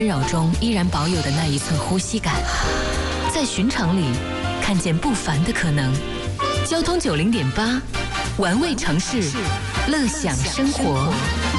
扰中依然保有的那一寸呼吸感，在寻常里看见不凡的可能。交通90.8，玩味城市，乐享生活。